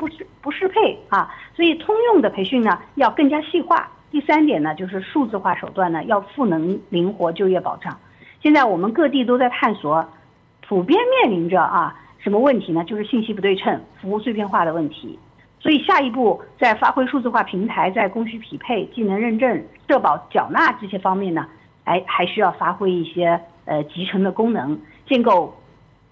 不适配啊，所以通用的培训呢要更加细化。第3点呢，就是数字化手段呢要赋能灵活就业保障。现在我们各地都在探索，普遍面临着什么问题呢？就是信息不对称、服务碎片化的问题。所以下一步在发挥数字化平台在供需匹配、技能认证、社保缴纳这些方面呢，还需要发挥一些集成的功能，建构